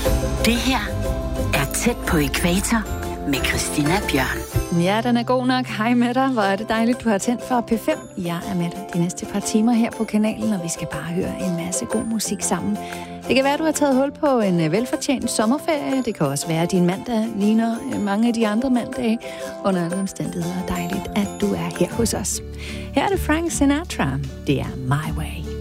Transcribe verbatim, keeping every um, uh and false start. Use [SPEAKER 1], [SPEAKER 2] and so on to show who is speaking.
[SPEAKER 1] Det her er Tæt på ækvator med Christina Bjørn.
[SPEAKER 2] Ja, den er god nok. Hej med dig. Hvor er det dejligt, du har tændt for P fem. Jeg er med dig de næste par timer her på kanalen, og vi skal bare høre en masse god musik sammen. Det kan være, du har taget hul på en velfortjent sommerferie. Det kan også være, at din mandag ligner mange af de andre mandage. Under alle omstændigheder dejligt, at du er her hos os. Her er det Frank Sinatra. Det er My Way.